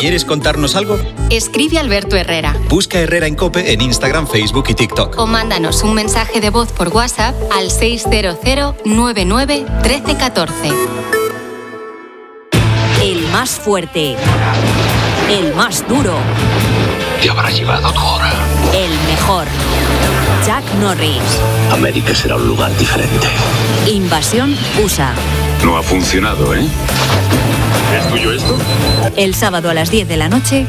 ¿Quieres contarnos algo? Escribe a Alberto Herrera. Busca Herrera en COPE en Instagram, Facebook y TikTok. O mándanos un mensaje de voz por WhatsApp al 600 99 13 14. El más fuerte. El más duro. Te habrá llegado tu hora. El mejor. Chuck Norris. América será un lugar diferente. Invasión USA. No ha funcionado, ¿eh? ¿Es tuyo esto? El sábado a las 10 de la noche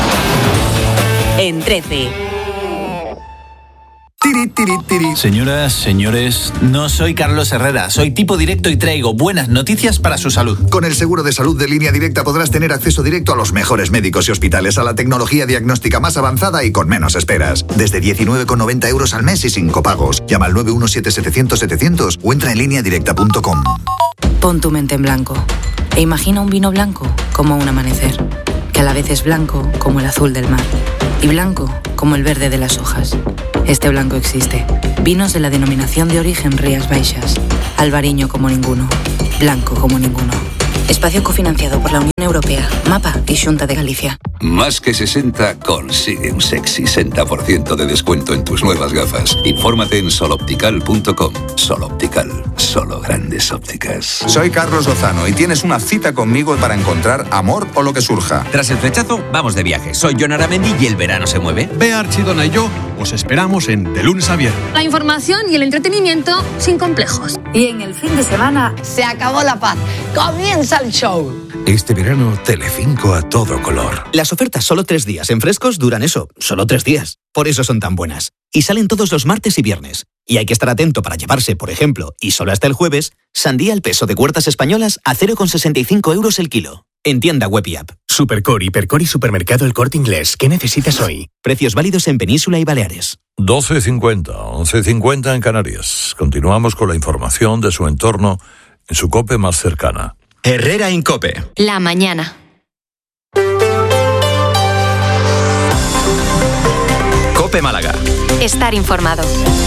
en 13. Señoras, señores, no soy Carlos Herrera, soy tipo directo y traigo buenas noticias para su salud. Con el seguro de salud de Línea Directa podrás tener acceso directo a los mejores médicos y hospitales, a la tecnología diagnóstica más avanzada y con menos esperas. Desde 19,90 euros al mes y sin copagos. Llama al 917-700-700 o entra en lineadirecta.com. Pon tu mente en blanco e imagina un vino blanco como un amanecer, que a la vez es blanco como el azul del mar y blanco como el verde de las hojas. Este blanco existe. Vinos de la denominación de origen Rías Baixas. Albariño como ninguno. Blanco como ninguno. Espacio cofinanciado por la Unión Europea, MAPA y Xunta de Galicia. Más que 60 consigue un sexy 60% de descuento en tus nuevas gafas. Infórmate en soloptical.com. Soloptical, solo grandes ópticas. Soy Carlos Lozano y tienes una cita conmigo para encontrar amor o lo que surja. Tras el flechazo, vamos de viaje. Soy Jon Aramendi y el verano se mueve. Bea Archidona y yo os esperamos en De Lunes a Viernes. La información y el entretenimiento sin complejos. Y en el fin de semana se acabó la paz. Comienza el show. Este verano, Telecinco a todo color. Las ofertas solo 3 días en Frescos duran eso, solo 3 días. Por eso son tan buenas. Y salen todos los martes y viernes. Y hay que estar atento para llevarse, por ejemplo, y solo hasta el jueves, sandía al peso de Huertas Españolas a 0,65 euros el kilo. En tienda web y app. Supercor, Hipercor y Supermercado El Corte Inglés. ¿Qué necesitas hoy? Precios válidos en Península y Baleares. 12:50, 11:50 en Canarias. Continuamos con la información de su entorno en su COPE más cercana. Herrera en COPE. La mañana. COPE Málaga. Estar informado.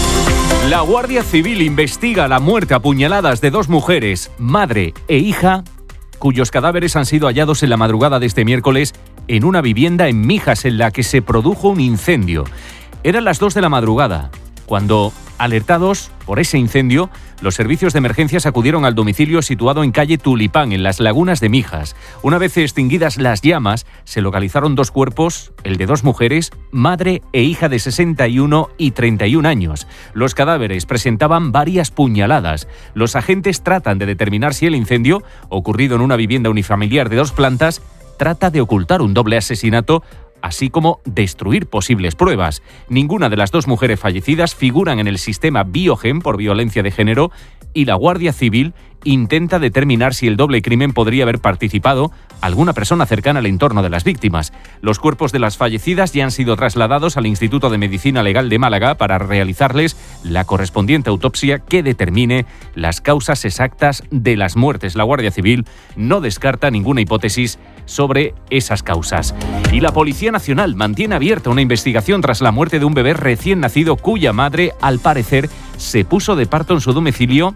La Guardia Civil investiga la muerte a puñaladas de 2 mujeres, madre e hija, cuyos cadáveres han sido hallados en la madrugada de este miércoles en una vivienda en Mijas, en la que se produjo un incendio. Eran las 2 de la madrugada, cuando, alertados por ese incendio, los servicios de emergencias acudieron al domicilio situado en calle Tulipán, en las Lagunas de Mijas. Una vez extinguidas las llamas, se localizaron 2 cuerpos, el de 2 mujeres, madre e hija de 61 y 31 años. Los cadáveres presentaban varias puñaladas. Los agentes tratan de determinar si el incendio, ocurrido en una vivienda unifamiliar de 2 plantas, trata de ocultar un doble asesinato, así como destruir posibles pruebas. Ninguna de las 2 mujeres fallecidas figuran en el sistema Biogen por violencia de género y la Guardia Civil intenta determinar si el doble crimen podría haber participado alguna persona cercana al entorno de las víctimas. Los cuerpos de las fallecidas ya han sido trasladados al Instituto de Medicina Legal de Málaga para realizarles la correspondiente autopsia que determine las causas exactas de las muertes. La Guardia Civil no descarta ninguna hipótesis sobre esas causas. Y la Policía Nacional mantiene abierta una investigación tras la muerte de un bebé recién nacido cuya madre, al parecer, se puso de parto en su domicilio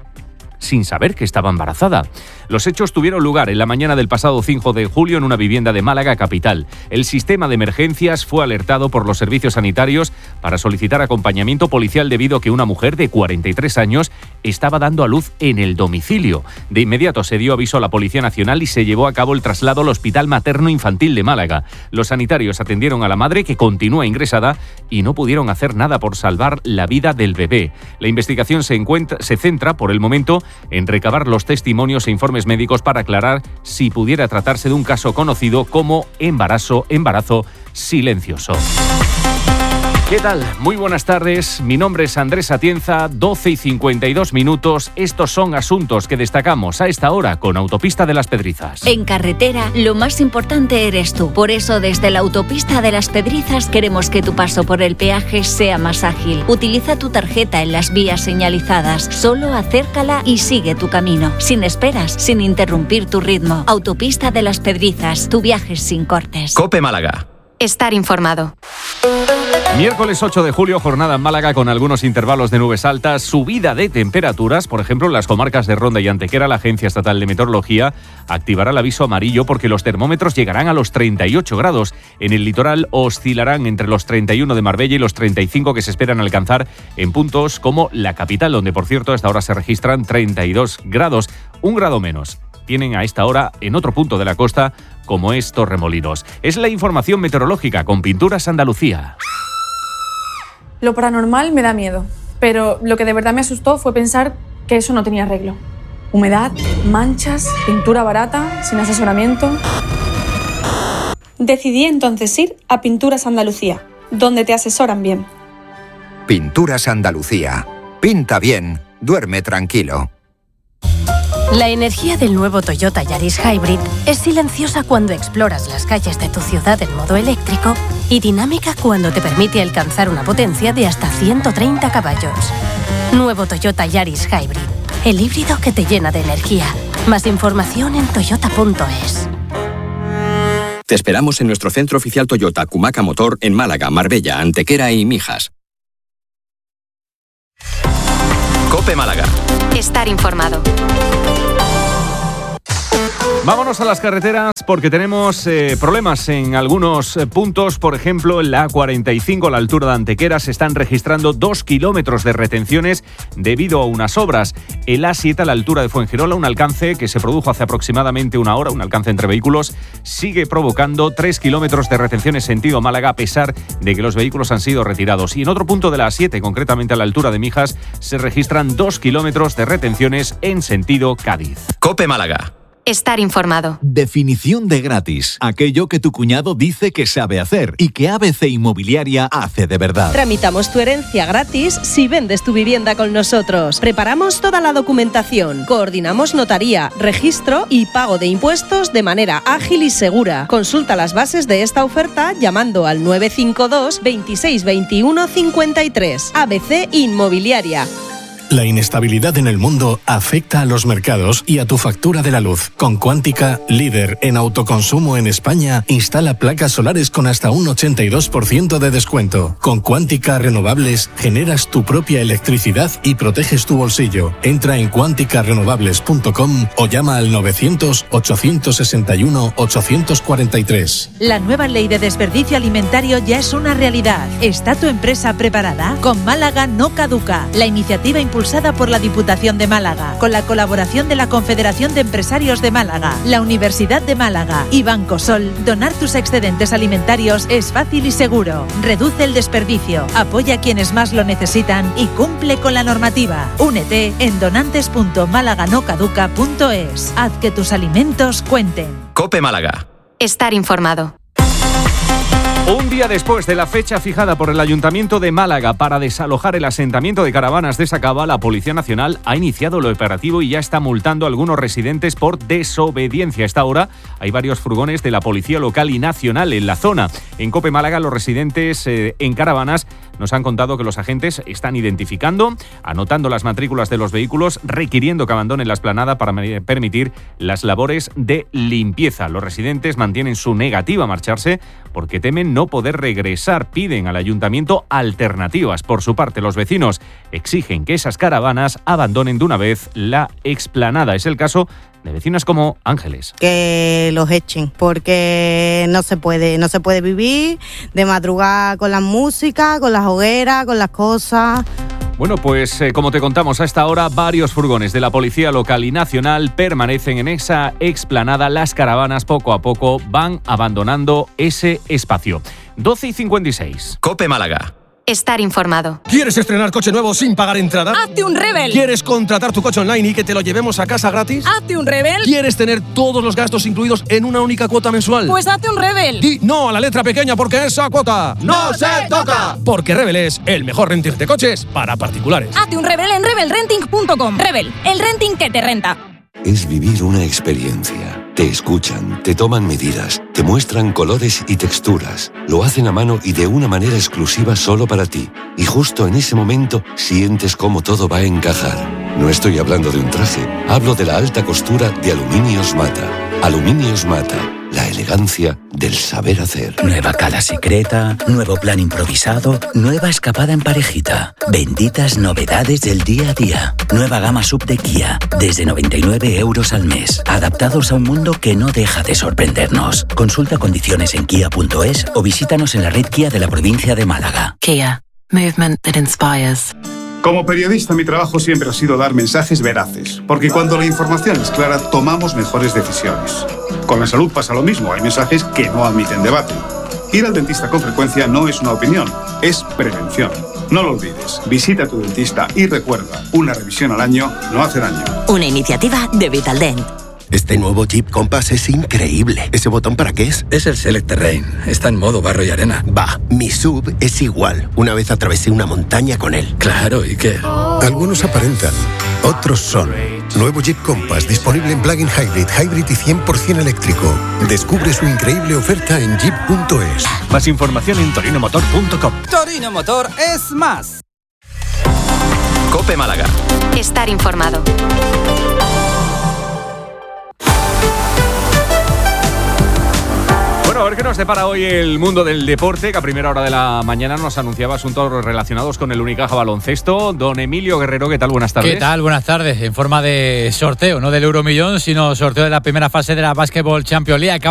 sin saber que estaba embarazada. Los hechos tuvieron lugar en la mañana del pasado 5 de julio en una vivienda de Málaga capital. El sistema de emergencias fue alertado por los servicios sanitarios para solicitar acompañamiento policial debido a que una mujer de 43 años estaba dando a luz en el domicilio. De inmediato se dio aviso a la Policía Nacional y se llevó a cabo el traslado al Hospital Materno Infantil de Málaga. Los sanitarios atendieron a la madre, que continúa ingresada, y no pudieron hacer nada por salvar la vida del bebé. La investigación se centra, por el momento, en recabar los testimonios e informes médicos para aclarar si pudiera tratarse de un caso conocido como embarazo silencioso. ¿Qué tal? Muy buenas tardes. Mi nombre es Andrés Atienza, 12:52. Estos son asuntos que destacamos a esta hora con Autopista de las Pedrizas. En carretera, lo más importante eres tú. Por eso, desde la Autopista de las Pedrizas queremos que tu paso por el peaje sea más ágil. Utiliza tu tarjeta en las vías señalizadas. Solo acércala y sigue tu camino. Sin esperas, sin interrumpir tu ritmo. Autopista de las Pedrizas. Tu viaje sin cortes. COPE Málaga. Estar informado. Miércoles 8 de julio, jornada en Málaga con algunos intervalos de nubes altas, subida de temperaturas, por ejemplo, en las comarcas de Ronda y Antequera. La Agencia Estatal de Meteorología activará el aviso amarillo porque los termómetros llegarán a los 38 grados. En el litoral oscilarán entre los 31 de Marbella y los 35 que se esperan alcanzar en puntos como la capital, donde, por cierto, a esta hora se registran 32 grados, un grado menos. Tienen a esta hora en otro punto de la costa, como es Torremolinos. Es la información meteorológica con Pinturas Andalucía. Lo paranormal me da miedo, pero lo que de verdad me asustó fue pensar que eso no tenía arreglo. Humedad, manchas, pintura barata, sin asesoramiento. Decidí entonces ir a Pinturas Andalucía, donde te asesoran bien. Pinturas Andalucía. Pinta bien, duerme tranquilo. La energía del nuevo Toyota Yaris Hybrid es silenciosa cuando exploras las calles de tu ciudad en modo eléctrico y dinámica cuando te permite alcanzar una potencia de hasta 130 caballos. Nuevo Toyota Yaris Hybrid, el híbrido que te llena de energía. Más información en toyota.es. Te esperamos en nuestro centro oficial Toyota Cumaca Motor en Málaga, Marbella, Antequera y Mijas. COPE Málaga. Estar informado. Vámonos a las carreteras porque tenemos problemas en algunos puntos. Por ejemplo, en la A45 a la altura de Antequera se están registrando 2 kilómetros de retenciones debido a unas obras. El A7 a la altura de Fuengirola, un alcance que se produjo hace aproximadamente una hora, un alcance entre vehículos, sigue provocando 3 kilómetros de retenciones sentido Málaga a pesar de que los vehículos han sido retirados. Y en otro punto de la A7, concretamente a la altura de Mijas, se registran 2 kilómetros de retenciones en sentido Cádiz. COPE Málaga. Estar informado. Definición de gratis. Aquello que tu cuñado dice que sabe hacer y que ABC Inmobiliaria hace de verdad. Tramitamos tu herencia gratis si vendes tu vivienda con nosotros. Preparamos toda la documentación. Coordinamos notaría, registro y pago de impuestos de manera ágil y segura. Consulta las bases de esta oferta llamando al 952 26 21 53. ABC Inmobiliaria. La inestabilidad en el mundo afecta a los mercados y a tu factura de la luz. Con Quántica, líder en autoconsumo en España, instala placas solares con hasta un 82% de descuento. Con Quántica Renovables generas tu propia electricidad y proteges tu bolsillo. Entra en quanticarenovables.com o llama al 900-861-843. La nueva ley de desperdicio alimentario ya es una realidad. ¿Está tu empresa preparada? Con Málaga no caduca. La iniciativa impulsada por la Diputación de Málaga, con la colaboración de la Confederación de Empresarios de Málaga, la Universidad de Málaga y Banco Sol. Donar tus excedentes alimentarios es fácil y seguro. Reduce el desperdicio, apoya a quienes más lo necesitan y cumple con la normativa. Únete en donantes.malaganocaduca.es. Haz que tus alimentos cuenten. COPE Málaga. Estar informado. Un día después de la fecha fijada por el Ayuntamiento de Málaga para desalojar el asentamiento de caravanas de Sacaba, la Policía Nacional ha iniciado el operativo y ya está multando a algunos residentes por desobediencia. A esta hora hay varios furgones de la Policía Local y Nacional en la zona. En COPE Málaga, los residentes en caravanas nos han contado que los agentes están identificando, anotando las matrículas de los vehículos, requiriendo que abandonen la explanada para permitir las labores de limpieza. Los residentes mantienen su negativa a marcharse porque temen no poder regresar. Piden al ayuntamiento alternativas. Por su parte, los vecinos exigen que esas caravanas abandonen de una vez la explanada. Es el caso de vecinas como Ángeles. Que los echen, porque no se puede vivir de madrugada con la música, con las hogueras, con las cosas. Bueno, pues como te contamos a esta hora, varios furgones de la Policía Local y Nacional permanecen en esa explanada. Las caravanas poco a poco van abandonando ese espacio. 12:56. COPE Málaga. Estar informado. ¿Quieres estrenar coche nuevo sin pagar entrada? ¡Hazte un Rebel! ¿Quieres contratar tu coche online y que te lo llevemos a casa gratis? ¡Hazte un Rebel! ¿Quieres tener todos los gastos incluidos en una única cuota mensual? ¡Pues hazte un Rebel! Di no a la letra pequeña porque esa cuota ¡no se toca! Porque Rebel es el mejor renting de coches para particulares. Hazte un Rebel en rebelrenting.com. Rebel, el renting que te renta. Es vivir una experiencia. Te escuchan, te toman medidas, te muestran colores y texturas. Lo hacen a mano y de una manera exclusiva solo para ti. Y justo en ese momento sientes cómo todo va a encajar. No estoy hablando de un traje, hablo de la alta costura de Aluminios Mata. Aluminios Mata, la elegancia del saber hacer. Nueva cala secreta, nuevo plan improvisado, nueva escapada en parejita. Benditas novedades del día a día. Nueva gama sub de Kia, desde 99 euros al mes. Adaptados a un mundo que no deja de sorprendernos. Consulta condiciones en kia.es o visítanos en la red Kia de la provincia de Málaga. Kia. Movement that inspires. Como periodista, mi trabajo siempre ha sido dar mensajes veraces, porque cuando la información es clara, tomamos mejores decisiones. Con la salud pasa lo mismo, hay mensajes que no admiten debate. Ir al dentista con frecuencia no es una opinión, es prevención. No lo olvides, visita a tu dentista y recuerda, una revisión al año no hace daño. Una iniciativa de Vitaldent. Este nuevo Jeep Compass es increíble. ¿Ese botón para qué es? Es el Select Terrain. Está en modo barro y arena. Bah, mi SUV es igual. Una vez atravesé una montaña con él. Claro, ¿y qué? Algunos aparentan, otros son. Nuevo Jeep Compass, disponible en plug-in hybrid y 100% eléctrico. Descubre su increíble oferta en jeep.es. Más información en torinomotor.com. Torino Motor es más. COPE Málaga. Estar informado. Bueno, a ver qué nos depara hoy el mundo del deporte, que a primera hora de la mañana nos anunciaba asuntos relacionados con el Unicaja Baloncesto. Don Emilio Guerrero, ¿qué tal? Buenas tardes. ¿Qué tal? Buenas tardes. En forma de sorteo, no del Euromillón, sino sorteo de la primera fase de la Basketball Champions League.